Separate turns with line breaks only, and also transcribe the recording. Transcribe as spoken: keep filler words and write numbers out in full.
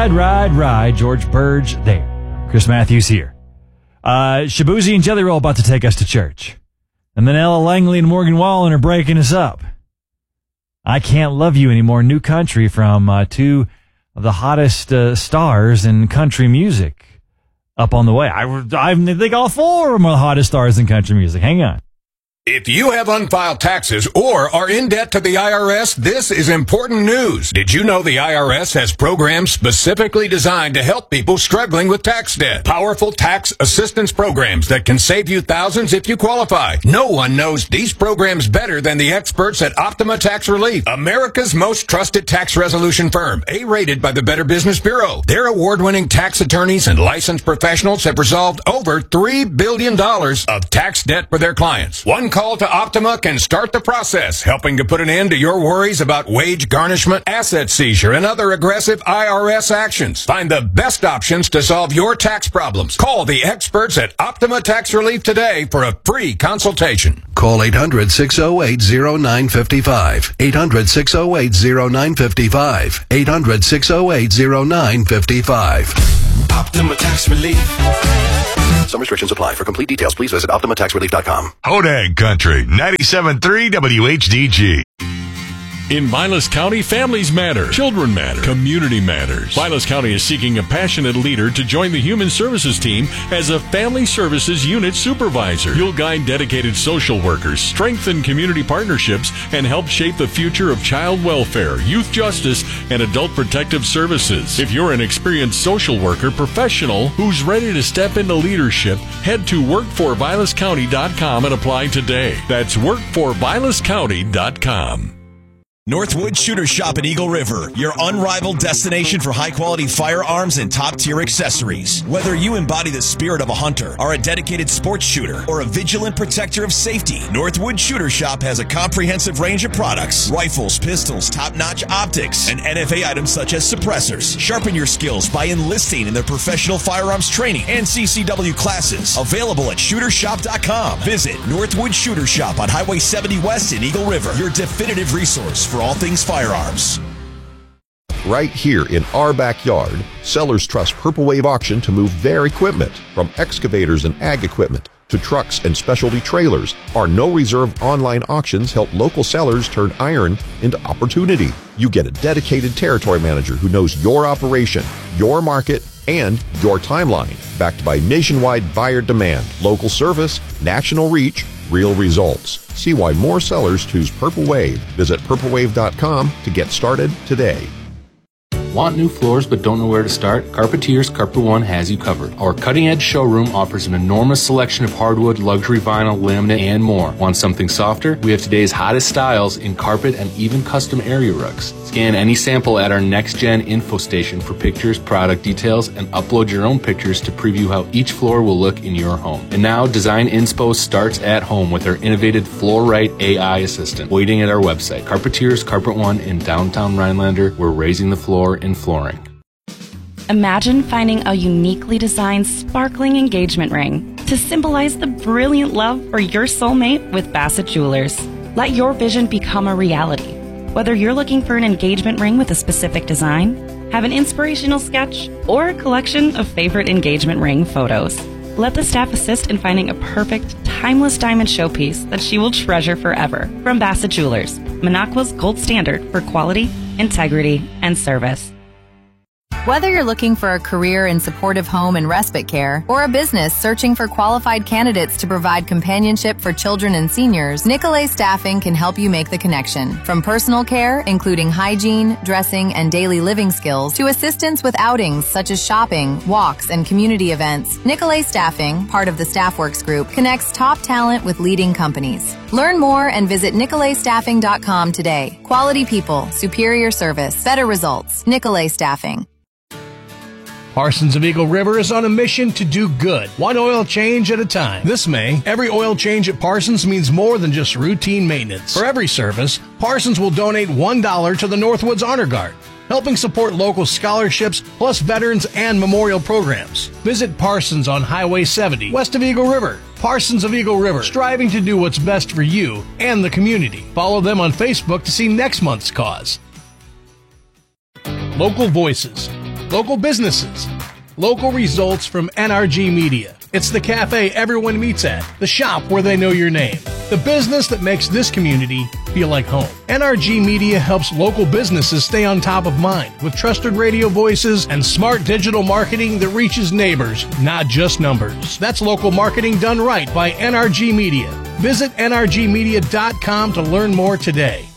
Ride, ride, ride. George Burge there. Chris Matthews here. Uh, Shabuzi and Jelly Roll about to take us to church. And then Ella Langley and Morgan Wallen are breaking us up. I Can't Love You Anymore, new country from uh, two of the hottest uh, stars in country music up on the way. I, I think all four of them are the hottest stars in country music. Hang on.
If you have unfiled taxes or are in debt to the I R S, this is important news. Did you know the I R S has programs specifically designed to help people struggling with tax debt? Powerful tax assistance programs that can save you thousands if you qualify. No one knows these programs better than the experts at Optima Tax Relief, America's most trusted tax resolution firm, A-rated by the Better Business Bureau. Their award-winning tax attorneys and licensed professionals have resolved over three billion dollars of tax debt for their clients. One call to Optima can start the process, helping to put an end to your worries about wage garnishment, asset seizure, and other aggressive I R S actions. Find the best options to solve your tax problems. Call the experts at Optima Tax Relief today for a free consultation.
Call eight hundred, six oh eight, oh nine five five. eight hundred, six oh eight, oh nine five five. eight hundred, six oh eight, oh nine five five.
Optima Tax Relief.
Some restrictions apply. For complete details, please visit Optima Tax Relief dot com.
Hodag Country, ninety-seven point three W H D G.
In Vilas County, families matter, children matter, community matters. Vilas County is seeking a passionate leader to join the Human Services team as a Family Services Unit Supervisor. You'll guide dedicated social workers, strengthen community partnerships, and help shape the future of child welfare, youth justice, and adult protective services. If you're an experienced social worker professional who's ready to step into leadership, head to work for vilas county dot com and apply today. That's work for vilas county dot com.
Northwood Shooter Shop at Eagle River, your unrivaled destination for high-quality firearms and top-tier accessories. Whether you embody the spirit of a hunter, are a dedicated sports shooter, or a vigilant protector of safety, Northwood Shooter Shop has a comprehensive range of products: rifles, pistols, top-notch optics, and N F A items such as suppressors. Sharpen your skills by enlisting in their professional firearms training and C C W classes. Available at shooter shop dot com. Visit Northwood Shooter Shop on Highway seventy West in Eagle River, your definitive resource for all things firearms.
Right here in our backyard, sellers trust Purple Wave Auction to move their equipment. From excavators and ag equipment to trucks and specialty trailers, our no-reserve online auctions help local sellers turn iron into opportunity. You get a dedicated territory manager who knows your operation, your market, and your timeline, backed by nationwide buyer demand, local service, national reach, real results. See why more sellers choose Purple Wave. Visit purple wave dot com to get started today.
Want new floors but don't know where to start? Carpetier's Carpet One has you covered. Our cutting-edge showroom offers an enormous selection of hardwood, luxury vinyl, laminate, and more. Want something softer? We have today's hottest styles in carpet and even custom area rugs. Scan any sample at our next-gen info station for pictures, product details, and upload your own pictures to preview how each floor will look in your home. And now, Design Inspo starts at home with our innovative Floor-Right A I assistant waiting at our website. Carpetier's Carpet One in downtown Rhinelander. We're raising the floor in flooring.
Imagine finding a uniquely designed sparkling engagement ring to symbolize the brilliant love for your soulmate with Bassett Jewelers. Let your vision become a reality. Whether you're looking for an engagement ring with a specific design, have an inspirational sketch, or a collection of favorite engagement ring photos, let the staff assist in finding a perfect, timeless diamond showpiece that she will treasure forever. From Bassett Jewelers, Minocqua's gold standard for quality, integrity, and service.
Whether you're looking for a career in supportive home and respite care or a business searching for qualified candidates to provide companionship for children and seniors, Nicolay Staffing can help you make the connection. From personal care, including hygiene, dressing, and daily living skills, to assistance with outings such as shopping, walks, and community events, Nicolay Staffing, part of the StaffWorks Group, connects top talent with leading companies. Learn more and visit nicolay staffing dot com today. Quality people, superior service, better results. Nicolay Staffing.
Parsons of Eagle River is on a mission to do good, one oil change at a time. This May, every oil change at Parsons means more than just routine maintenance. For every service, Parsons will donate one dollar to the Northwoods Honor Guard, helping support local scholarships, plus veterans and memorial programs. Visit Parsons on Highway seventy, west of Eagle River. Parsons of Eagle River, striving to do what's best for you and the community. Follow them on Facebook to see next month's cause. Local Voices. local businesses, local results from N R G Media. It's the cafe everyone meets at, the shop where they know your name, the business that makes this community feel like home. N R G Media helps local businesses stay on top of mind with trusted radio voices and smart digital marketing that reaches neighbors, not just numbers. That's local marketing done right by N R G Media. Visit N R G media dot com to learn more today.